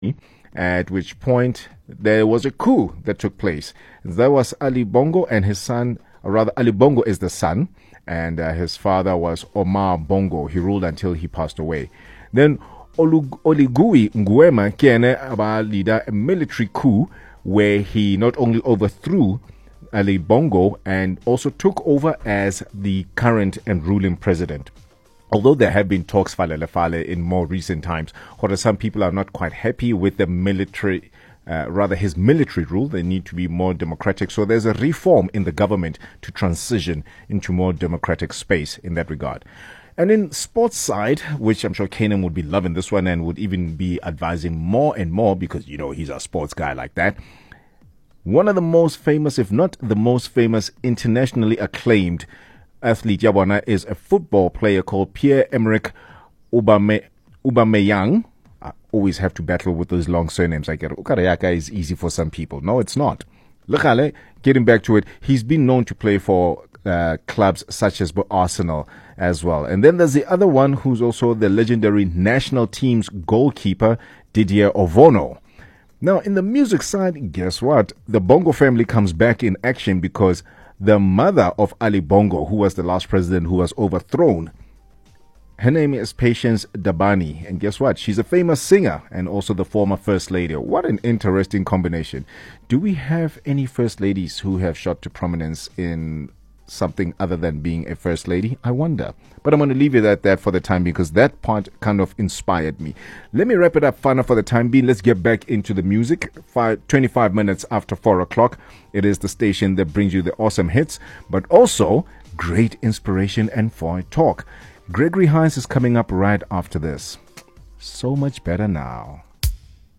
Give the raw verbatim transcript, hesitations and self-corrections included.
at which point there was a coup that took place. There was Ali Bongo and his son, or rather, Ali Bongo is the son, and uh, his father was Omar Bongo. He ruled until he passed away. Then Olug- Oligui Nguema Kiene Aba leader a military coup where he not only overthrew Ali Bongo and also took over as the current and ruling president. Although there have been talks falele fale in more recent times, or some people are not quite happy with the military, uh, rather his military rule. They need to be more democratic. So there's a reform in the government to transition into more democratic space in that regard. And in sports side, which I'm sure Kanan would be loving this one and would even be advising more and more because, you know, he's a sports guy like that. One of the most famous, if not the most famous, internationally acclaimed athlete Yabona is a football player called Pierre-Emerick Aubame- Aubameyang. I always have to battle with those long surnames. I get Ukarayaka is easy for some people. No, it's not. Lekale, getting back to it, he's been known to play for uh, clubs such as Arsenal as well. And then there's the other one who's also the legendary national team's goalkeeper, Didier Ovono. Now, in the music side, guess what? The Bongo family comes back in action because the mother of Ali Bongo, who was the last president who was overthrown, her name is Patience Dabani. And guess what? She's a famous singer and also the former first lady. What an interesting combination. Do we have any first ladies who have shot to prominence in something other than being a first lady? I wonder. But I'm going to leave it at that for the time being because that part kind of inspired me. Let me wrap it up, Fana, for the time being. Let's get back into the music. Five, twenty-five minutes after four o'clock. It is the station that brings you the awesome hits, but also great inspiration and fun talk. Gregory Hines is coming up right after this. So much better now.